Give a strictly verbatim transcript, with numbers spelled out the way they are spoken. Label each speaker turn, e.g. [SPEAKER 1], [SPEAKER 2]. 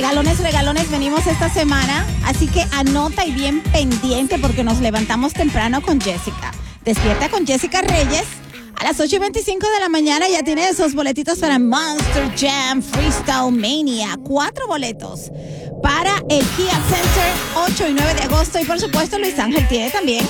[SPEAKER 1] Regalones, regalones venimos esta semana, así que anota y bien pendiente porque nos levantamos temprano con Jessica. Despierta con Jessica Reyes. A las ocho y veinticinco de la mañana ya tiene esos boletitos para Monster Jam Freestyle Mania. Cuatro boletos para el Kia Center, ocho y nueve de agosto. Y por supuesto Luis Ángel tiene también